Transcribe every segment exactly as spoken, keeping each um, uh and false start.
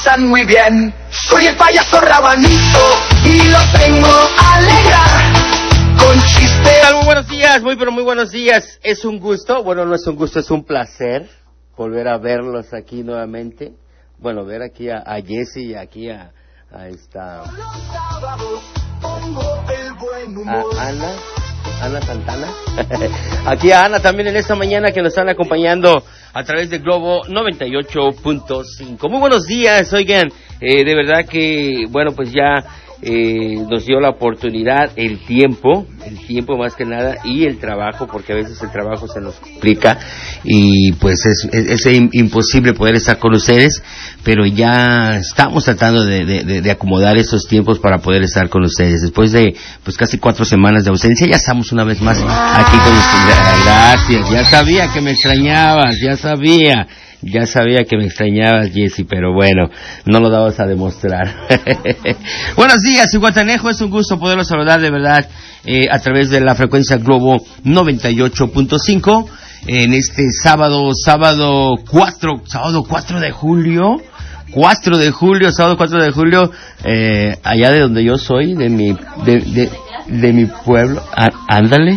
pasan muy bien. Soy el payaso Rabanito y los vengo a alegrar con chistes. Muy buenos días, muy pero muy buenos días. Es un gusto, bueno, no es un gusto, es un placer volver a verlos aquí nuevamente. Bueno, ver aquí a, a Jesse y aquí a, a esta... a Ana, Ana Santana. Aquí a Ana también en esta mañana que nos están acompañando a través de Globo noventa y ocho punto cinco. Muy buenos días, oigan, eh, de verdad que, bueno, pues ya eh, nos dio la oportunidad, el tiempo, el tiempo más que nada, y el trabajo, porque a veces el trabajo se nos complica y pues es, es, es imposible poder estar con ustedes, pero ya estamos tratando de, de, de acomodar esos tiempos para poder estar con ustedes. Después de pues casi cuatro semanas de ausencia, ya estamos una vez más aquí con ustedes. Gracias, ya sabía que me extrañabas, ya sabía. Ya sabía que me extrañabas, Jessy, pero bueno, no lo dabas a demostrar. Buenos días, Iguatanejo, es un gusto poderlos saludar de verdad eh, a través de la frecuencia Globo noventa y ocho punto cinco en este sábado, sábado cuatro, sábado cuatro de julio, cuatro de julio, sábado cuatro de julio, eh, allá de donde yo soy, de mi, de, de, de mi pueblo, á, ándale.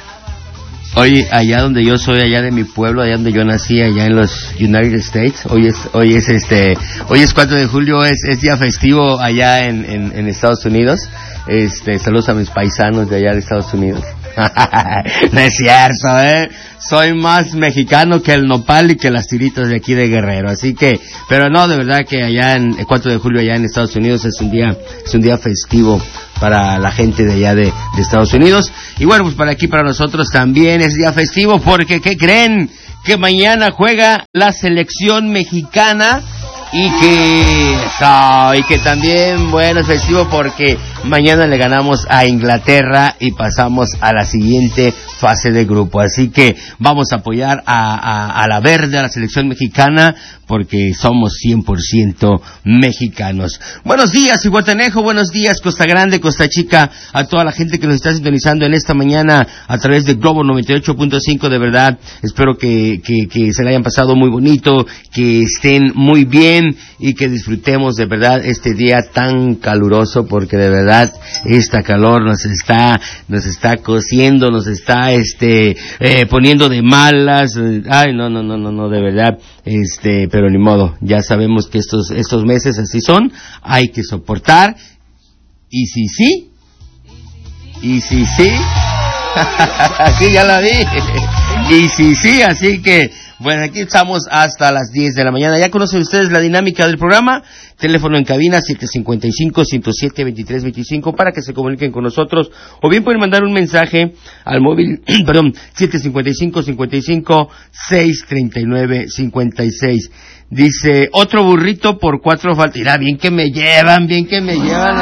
Oye, allá donde yo soy, allá de mi pueblo, allá donde yo nací, allá en los United States, hoy es, hoy es este, hoy es cuatro de julio, es, es día festivo allá en, en, en Estados Unidos. Este, saludos a mis paisanos de allá de Estados Unidos. No es cierto, eh. Soy más mexicano que el nopal y que las tiritas de aquí de Guerrero, así que, pero no, de verdad que allá en el cuatro de julio allá en Estados Unidos es un día, es un día festivo para la gente de allá de, de Estados Unidos. Y bueno, pues para aquí, para nosotros también es día festivo porque, ¿qué creen? Que mañana juega la selección mexicana y que, oh, y que también, bueno, es festivo porque mañana le ganamos a Inglaterra y pasamos a la siguiente fase de grupo. Así que vamos a apoyar a, a, a la verde, a la selección mexicana, porque somos cien por ciento mexicanos. Buenos días, Iguatanejo, buenos días, Costa Grande, Costa Chica, a toda la gente que nos está sintonizando en esta mañana a través de Globo noventa y ocho punto cinco, de verdad, espero que, que, que se la hayan pasado muy bonito, que estén muy bien y que disfrutemos de verdad este día tan caluroso, porque de verdad esta calor nos está, nos está cociendo, nos está este, eh, poniendo de malas, ay, no, no, no, no, no, de verdad, este, pero ni modo, ya sabemos que estos, estos meses así son, hay que soportar, y si sí, y si sí, así ya la vi, y si sí, así que, bueno, aquí estamos hasta las diez de la mañana. Ya conocen ustedes la dinámica del programa. Teléfono en cabina siete cinco cinco, ciento siete, veintitrés veinticinco para que se comuniquen con nosotros. O bien pueden mandar un mensaje al móvil, perdón, siete cinco cinco, cincuenta y cinco, seis treinta y nueve, cincuenta y seis. Dice, otro burrito por cuatro faltas. Mira, bien que me llevan, bien que me llevan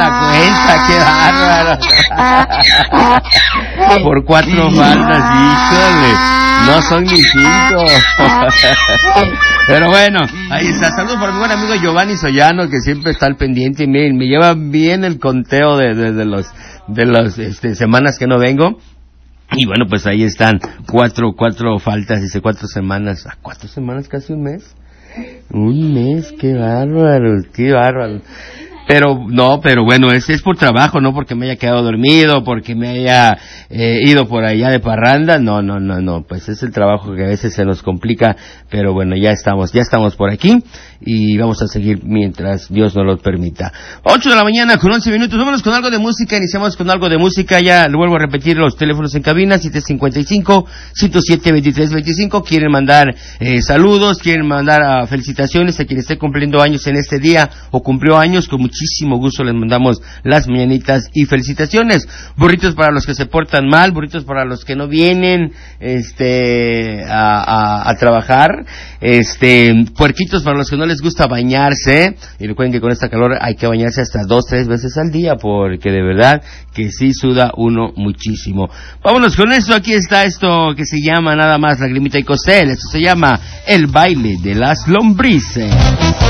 la cuenta, qué bárbaro. Por cuatro faltas, híjole. No son ni cinco. Pero bueno, ahí está. Saludos para mi buen amigo Giovanni Sollano, que siempre está al pendiente y me, me lleva bien el conteo de, de, de los, de las este, semanas que no vengo. Y bueno, pues ahí están. Cuatro, cuatro faltas, dice cuatro semanas. ¿A cuatro semanas? ¿Casi un mes? Un mes, qué bárbaro, qué bárbaro. Pero, no, pero bueno, es, es por trabajo, no porque me haya quedado dormido, porque me haya eh, ido por allá de parranda, no, no, no, no, pues es el trabajo que a veces se nos complica, pero bueno, ya estamos, ya estamos por aquí, y vamos a seguir mientras Dios nos lo permita. Ocho de la mañana con once minutos, vámonos con algo de música, iniciamos con algo de música, ya le vuelvo a repetir los teléfonos en cabina, siete cinco cinco, ciento siete, veintitrés veinticinco, quieren mandar eh, saludos, quieren mandar uh, felicitaciones a quien esté cumpliendo años en este día, o cumplió años, con muchísimo gusto les mandamos las mañanitas y felicitaciones. Burritos para los que se portan mal, burritos para los que no vienen este a, a, a trabajar, este puerquitos para los que no les gusta bañarse, y recuerden que con esta calor hay que bañarse hasta dos, tres veces al día, porque de verdad que sí suda uno muchísimo. Vámonos con esto, aquí está esto que se llama nada más Lagrimita y Costel, esto se llama El Baile de las Lombrices.